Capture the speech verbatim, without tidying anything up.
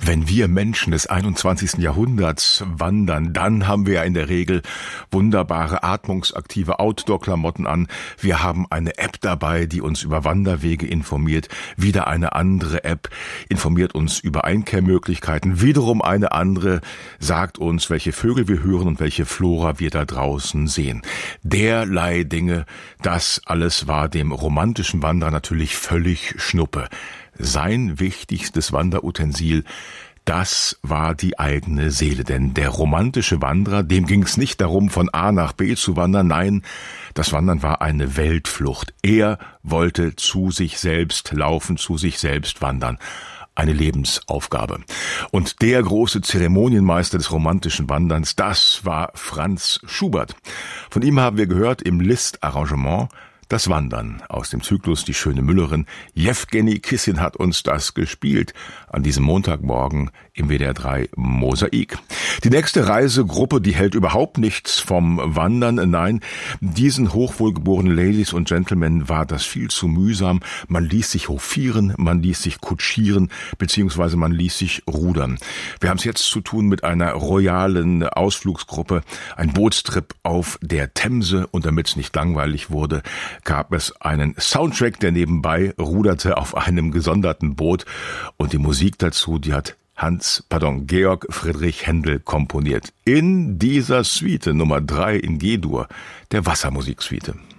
Wenn wir Menschen des einundzwanzigsten Jahrhunderts wandern, dann haben wir ja in der Regel wunderbare atmungsaktive Outdoor-Klamotten an. Wir haben eine App dabei, die uns über Wanderwege informiert. Wieder eine andere App informiert uns über Einkehrmöglichkeiten. Wiederum eine andere sagt uns, welche Vögel wir hören und welche Flora wir da draußen sehen. Derlei Dinge, das alles war dem romantischen Wanderer natürlich völlig Schnuppe. Sein wichtigstes Wanderutensil, das war die eigene Seele. Denn der romantische Wanderer, dem ging es nicht darum, von A nach B zu wandern. Nein, das Wandern war eine Weltflucht. Er wollte zu sich selbst laufen, zu sich selbst wandern. Eine Lebensaufgabe. Und der große Zeremonienmeister des romantischen Wanderns, das war Franz Schubert. Von ihm haben wir gehört im Liszt-Arrangement Das Wandern aus dem Zyklus Die schöne Müllerin. Jewgeni Kissin hat uns das gespielt an diesem Montagmorgen im W D R drei Mosaik. Die nächste Reisegruppe, die hält überhaupt nichts vom Wandern. Nein, diesen hochwohlgeborenen Ladies und Gentlemen war das viel zu mühsam. Man ließ sich hofieren, man ließ sich kutschieren, beziehungsweise man ließ sich rudern. Wir haben es jetzt zu tun mit einer royalen Ausflugsgruppe, ein Bootstrip auf der Themse, und damit es nicht langweilig wurde, gab es einen Soundtrack, der nebenbei ruderte auf einem gesonderten Boot, und die Musik dazu, die hat Hans, pardon, Georg Friedrich Händel komponiert. In dieser Suite Nummer drei in G-Dur, der Wassermusiksuite.